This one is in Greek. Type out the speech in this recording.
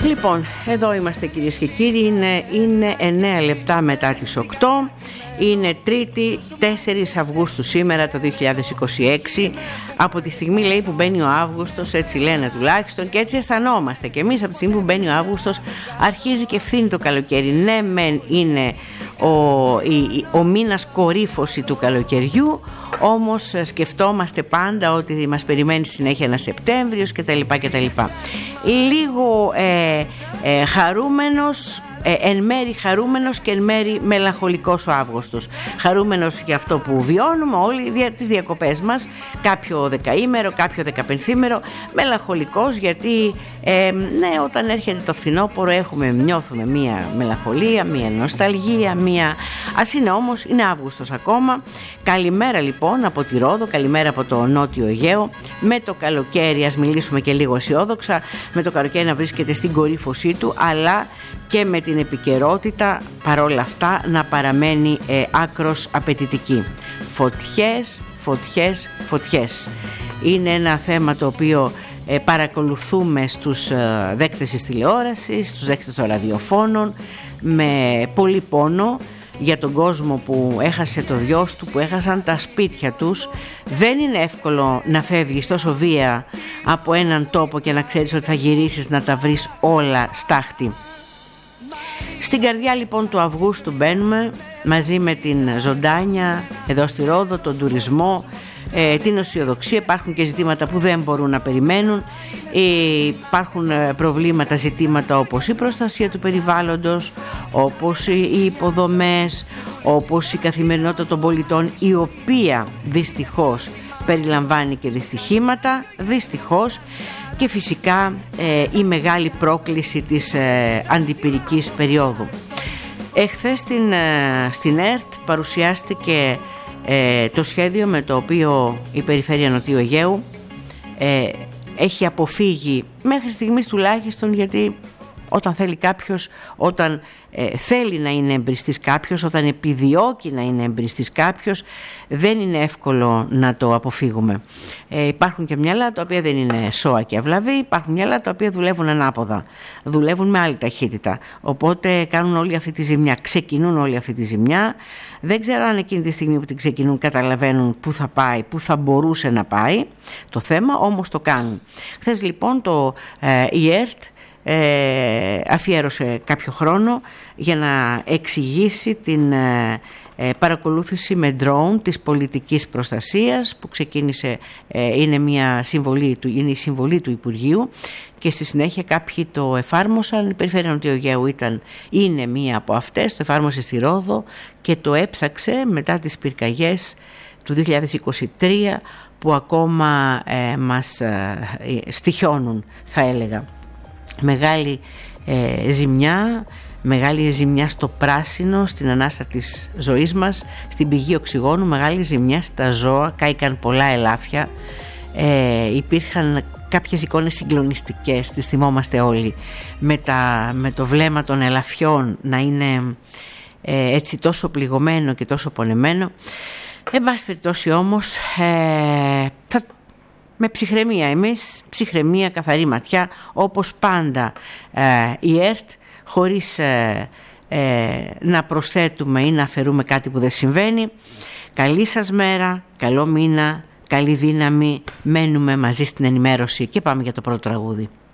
Λοιπόν, εδώ είμαστε κυρίες και κύριοι, είναι 9 λεπτά μετά τις 8, είναι Τρίτη 4 Αυγούστου σήμερα το 2026, από τη στιγμή λέει που μπαίνει ο Αύγουστος, έτσι λένε τουλάχιστον και έτσι αισθανόμαστε και εμείς από τη στιγμή που μπαίνει ο Αύγουστος αρχίζει και φθήνει το καλοκαίρι. Ναι μεν είναι ο μήνας κορύφωση του καλοκαιριού, όμως σκεφτόμαστε πάντα ότι μας περιμένει συνέχεια ένα Σεπτέμβριος κτλ. Λίγο χαρούμενος, εν μέρη χαρούμενος και εν μέρη μελαγχολικός ο Αύγουστος. Χαρούμενος για αυτό που βιώνουμε όλοι τις διακοπές μας, κάποιο δεκαήμερο, κάποιο δεκαπενθήμερο. Μελαγχολικός γιατί ναι, όταν έρχεται το φθινόπωρο νιώθουμε μία μελαγχολία, μία νοσταλγία, ας είναι όμως, είναι Αύγουστος ακόμα. Καλημέρα λοιπόν από τη Ρόδο, καλημέρα από το Νότιο Αιγαίο. Με το καλοκαίρι, ας μιλήσουμε και λίγο αισιόδοξα, με το καλοκαίρι να βρίσκεται στην κορύφωσή του, αλλά και με την επικαιρότητα παρόλα αυτά να παραμένει άκρος απαιτητική. Φωτιές, φωτιές, φωτιές. Είναι ένα θέμα το οποίο παρακολουθούμε στους δέκτες της τηλεόρασης, στους δέκτες των ραδιοφώνων, με πολύ πόνο για τον κόσμο που έχασε το γιος του, που έχασαν τα σπίτια τους. Δεν είναι εύκολο να φεύγεις τόσο βία από έναν τόπο και να ξέρεις ότι θα γυρίσεις να τα βρεις όλα στάχτη. Στην καρδιά λοιπόν του Αυγούστου μπαίνουμε μαζί με την ζωντάνια εδώ στη Ρόδο, τον τουρισμό, την αισιοδοξία. Υπάρχουν και ζητήματα που δεν μπορούν να περιμένουν, υπάρχουν προβλήματα, ζητήματα όπως η προστασία του περιβάλλοντος, όπως οι υποδομές, όπως η καθημερινότητα των πολιτών, η οποία δυστυχώς περιλαμβάνει και δυστυχήματα, δυστυχώς, και φυσικά η μεγάλη πρόκληση της αντιπυρικής περίοδου. Εχθές στην ΕΡΤ παρουσιάστηκε το σχέδιο με το οποίο η Περιφέρεια Νοτιού Αιγαίου έχει αποφύγει μέχρι στιγμής τουλάχιστον, γιατί όταν θέλει κάποιος, όταν θέλει να είναι εμπριστής κάποιος, όταν επιδιώκει να είναι εμπριστής κάποιος, δεν είναι εύκολο να το αποφύγουμε. Υπάρχουν και μυαλά τα οποία δεν είναι σώα και αυλαβή, υπάρχουν μυαλά τα οποία δουλεύουν ανάποδα, δουλεύουν με άλλη ταχύτητα, οπότε κάνουν όλη αυτή τη ζημιά, ξεκινούν όλη αυτή τη ζημιά. Δεν ξέρω αν εκείνη τη στιγμή που την ξεκινούν καταλαβαίνουν πού θα πάει, πού θα μπορούσε να πάει το θέμα, όμως το κάνουν. Χθες λοιπόν η ΕΡΤ αφιέρωσε κάποιο χρόνο για να εξηγήσει την παρακολούθηση με drone της πολιτικής προστασίας που ξεκίνησε, είναι η συμβολή του Υπουργείου και στη συνέχεια κάποιοι το εφάρμοσαν. Η Περιφέρεια Νοτιού Αιγαίου είναι μία από αυτές, το εφάρμοσε στη Ρόδο και το έψαξε μετά τις πυρκαγιές του 2023 που ακόμα μας στοιχιώνουν, θα έλεγα. Μεγάλη ζημιά στο πράσινο, στην ανάσα της ζωής μας, στην πηγή οξυγόνου, μεγάλη ζημιά στα ζώα, κάηκαν πολλά ελάφια, υπήρχαν κάποιες εικόνες συγκλονιστικές, τις θυμόμαστε όλοι, με το βλέμμα των ελαφιών να είναι έτσι τόσο πληγωμένο και τόσο πονεμένο. Εν πάση περιπτώσει όμως με ψυχραιμία εμείς, ψυχραιμία, καθαρή ματιά, όπως πάντα η ΕΡΤ, χωρίς να προσθέτουμε ή να αφαιρούμε κάτι που δεν συμβαίνει. Καλή σας μέρα, καλό μήνα, καλή δύναμη, μένουμε μαζί στην ενημέρωση και πάμε για το πρώτο τραγούδι.